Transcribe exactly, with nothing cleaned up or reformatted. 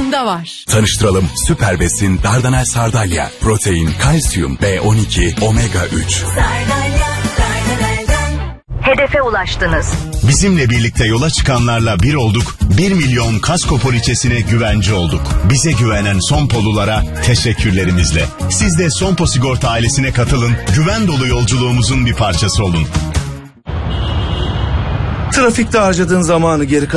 bunda var. Tanıştıralım, Süper Besin Dardanel Sardalya. Protein, kalsiyum, B on iki, omega üç. Sardalya, Dardanel'den. Hedefe ulaştınız. Bizimle birlikte yola çıkanlarla bir olduk, bir milyon kasko poliçesine güvence olduk. Bize güvenen Sonpolulara teşekkürlerimizle. Siz de Sonpo Sigorta ailesine katılın, güven dolu yolculuğumuzun bir parçası olun. Trafikte harcadığın zamanı geri